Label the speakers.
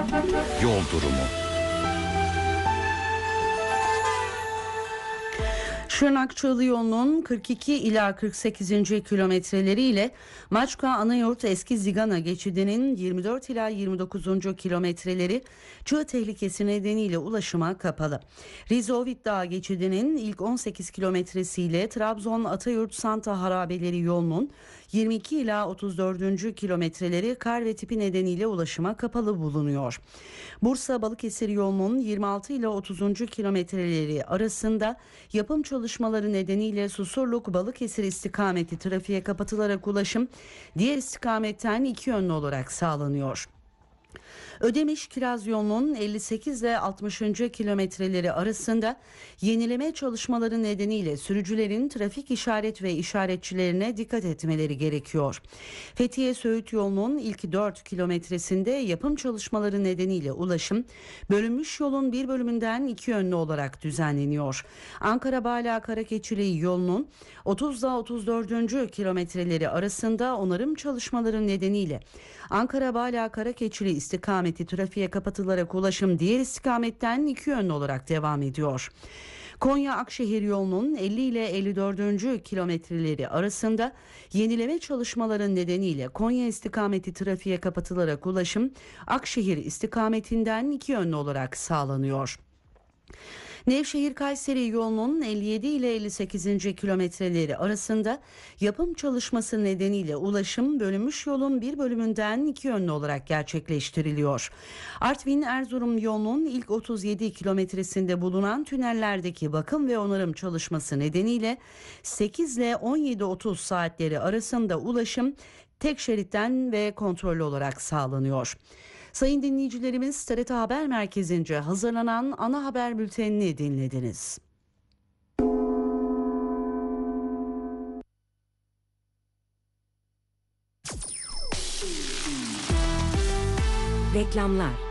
Speaker 1: Yol durumu.
Speaker 2: Şırnak-Çığlı yolunun 42 ila 48. kilometreleriyle Maçka Anayurt Eski Zigana geçidinin 24 ila 29. kilometreleri çığ tehlikesi nedeniyle ulaşıma kapalı. Rizovit Dağı geçidinin ilk 18 kilometresiyle Trabzon-Atayurt Santa Harabeleri yolunun 22 ila 34. kilometreleri kar ve tipi nedeniyle ulaşıma kapalı bulunuyor. Bursa-Balıkesir yolunun 26 ile 30. kilometreleri arasında yapım çalışmaları nedeniyle Susurluk-Balıkesir istikameti trafiğe kapatılarak ulaşım diğer istikametten iki yönlü olarak sağlanıyor. Ödemiş-Kiraz yolunun 58 ile 60. kilometreleri arasında yenileme çalışmaları nedeniyle sürücülerin trafik işaret ve işaretçilerine dikkat etmeleri gerekiyor. Fethiye-Söğüt yolunun ilk 4 kilometresinde yapım çalışmaları nedeniyle ulaşım bölünmüş yolun bir bölümünden iki yönlü olarak düzenleniyor. Ankara-Bağla-Karakeçili yolunun 30 ile 34. kilometreleri arasında onarım çalışmaları nedeniyle Ankara-Bağla-Karakeçili istikameti trafiğe kapatılarak ulaşım diğer istikametten iki yönlü olarak devam ediyor. Konya-Akşehir yolunun 50 ile 54. kilometreleri arasında yenileme çalışmaları nedeniyle Konya istikameti trafiğe kapatılarak ulaşım Akşehir istikametinden iki yönlü olarak sağlanıyor. Nevşehir-Kayseri yolunun 57 ile 58. kilometreleri arasında yapım çalışması nedeniyle ulaşım bölünmüş yolun bir bölümünden iki yönlü olarak gerçekleştiriliyor. Artvin-Erzurum yolunun ilk 37 kilometresinde bulunan tünellerdeki bakım ve onarım çalışması nedeniyle 8 ile 17.30 saatleri arasında ulaşım tek şeritten ve kontrollü olarak sağlanıyor. Sayın dinleyicilerimiz, TRT Haber Merkezi'nce hazırlanan ana haber bültenini dinlediniz.
Speaker 3: Reklamlar.